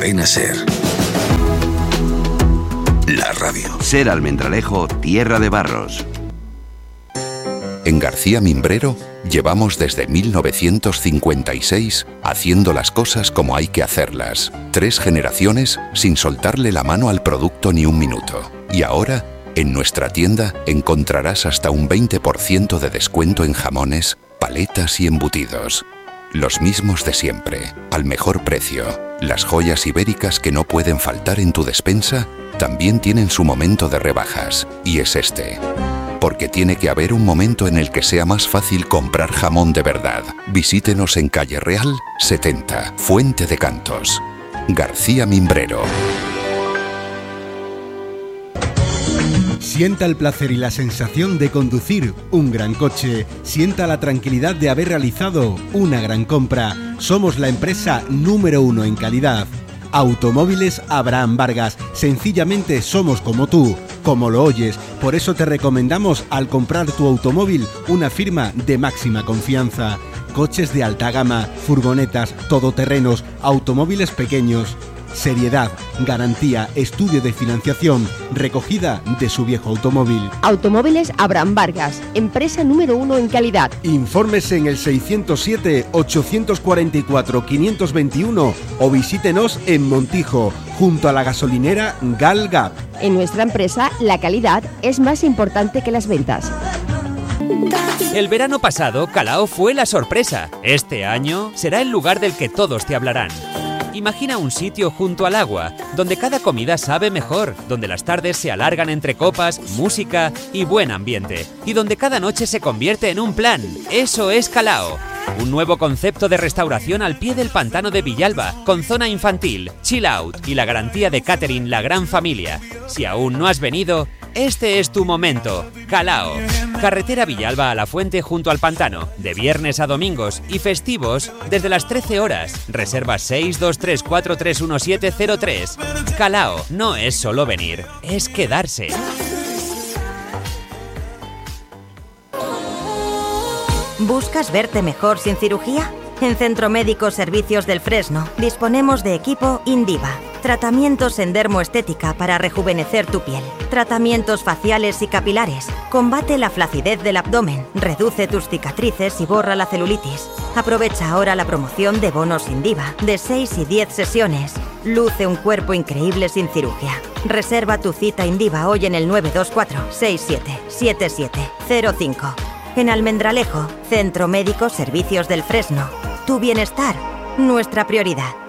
Cadena SER. La radio. SER Almendralejo, tierra de barros. En García Mimbrero llevamos desde 1956 haciendo las cosas como hay que hacerlas. 3 generaciones sin soltarle la mano al producto ni un minuto. Y ahora, en nuestra tienda encontrarás hasta un 20% de descuento en jamones, paletas y embutidos. Los mismos de siempre, al mejor precio. Las joyas ibéricas que no pueden faltar en tu despensa también tienen su momento de rebajas, y es este. Porque tiene que haber un momento en el que sea más fácil comprar jamón de verdad. Visítenos en Calle Real 70, Fuente de Cantos. García Mimbrero. Sienta el placer y la sensación de conducir un gran coche. Sienta la tranquilidad de haber realizado una gran compra. Somos la empresa número 1 en calidad. Automóviles Abraham Vargas. Sencillamente somos como tú, como lo oyes. Por eso te recomendamos al comprar tu automóvil una firma de máxima confianza. Coches de alta gama, furgonetas, todoterrenos, automóviles pequeños. Seriedad, garantía, estudio de financiación, recogida de su viejo automóvil. Automóviles Abraham Vargas, empresa número 1 en calidad. Infórmese en el 607-844-521 o visítenos en Montijo, junto a la gasolinera Gal Gap. En nuestra empresa, la calidad es más importante que las ventas. El verano pasado, Calao fue la sorpresa. Este año será el lugar del que todos te hablarán. Imagina un sitio junto al agua, donde cada comida sabe mejor, donde las tardes se alargan entre copas, música y buen ambiente, y donde cada noche se convierte en un plan. Eso es Calao. Un nuevo concepto de restauración al pie del pantano de Villalba, con zona infantil, chill out y la garantía de catering La Gran Familia. Si aún no has venido, este es tu momento. Calao. Carretera Villalba a La Fuente junto al pantano, de viernes a domingos y festivos desde las 13 horas. Reserva 623431703. Calao no es solo venir, es quedarse. ¿Buscas verte mejor sin cirugía? En Centro Médico Servicios del Fresno disponemos de equipo Indiva. Tratamientos en dermoestética para rejuvenecer tu piel. Tratamientos faciales y capilares. Combate la flacidez del abdomen. Reduce tus cicatrices y borra la celulitis. Aprovecha ahora la promoción de bonos Indiva de 6 y 10 sesiones. Luce un cuerpo increíble sin cirugía. Reserva tu cita Indiva hoy en el 924-677705. En Almendralejo, Centro Médico Servicios del Fresno. Tu bienestar, nuestra prioridad.